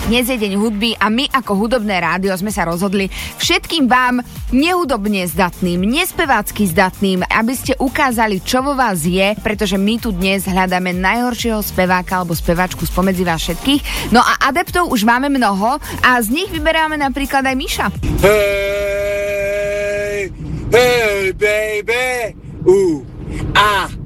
Dnes je deň hudby a my ako hudobné rádio sme sa rozhodli všetkým vám nehudobne zdatným, nespevácky zdatným, aby ste ukázali, čo vo vás je, pretože my tu dnes hľadáme najhoršieho speváka alebo speváčku spomedzi vás všetkých. No a adeptov už máme mnoho a z nich vyberáme napríklad aj Miša. Hey, hey, baby,